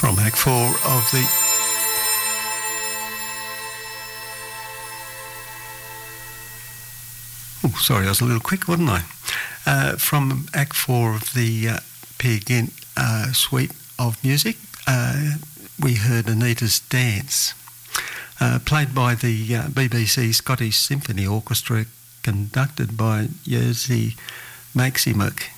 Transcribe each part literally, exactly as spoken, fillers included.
from Act four of the... Oh, sorry, I was a little quick, wasn't I? Uh, from Act four of the uh, Peer Gynt uh, suite of music, uh, we heard Anita's Dance, uh, played by the uh, B B C Scottish Symphony Orchestra, conducted by Jerzy Maksymuk.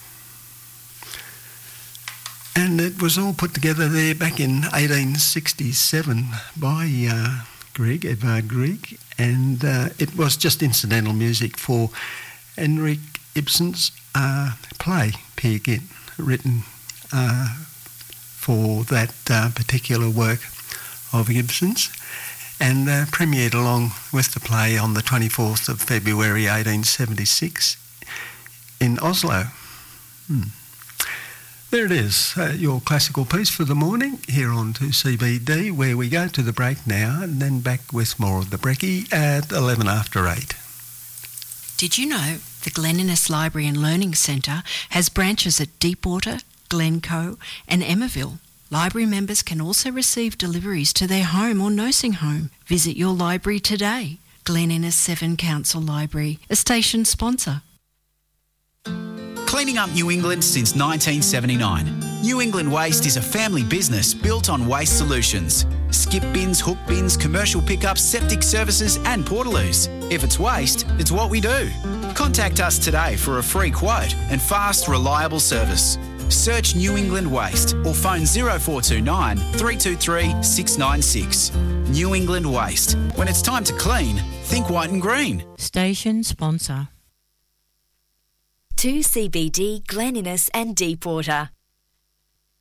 And it was all put together there back in eighteen sixty-seven by uh, Grieg, Edvard Grieg, and uh, it was just incidental music for Henrik Ibsen's uh, play, Peer Gynt, written uh, for that uh, particular work of Ibsen's, and uh, premiered along with the play on the twenty-fourth of February eighteen seventy-six in Oslo. Hmm. There it is, uh, your classical piece for the morning here on two C B D, where we go to the break now and then back with more of the brekkie at eleven after eight. Did you know the Glen Innes Library and Learning Centre has branches at Deepwater, Glencoe and Emmaville? Library members can also receive deliveries to their home or nursing home. Visit your library today. Glen Innes Seven Council Library, a station sponsor. Cleaning up New England since nineteen seventy-nine. New England Waste is a family business built on waste solutions. Skip bins, hook bins, commercial pickups, septic services and portaloos. If it's waste, it's what we do. Contact us today for a free quote and fast, reliable service. Search New England Waste or phone zero four two nine, three two three, six nine six. New England Waste. When it's time to clean, think white and green. Station sponsor. two C B D, Glen Innes and Deepwater.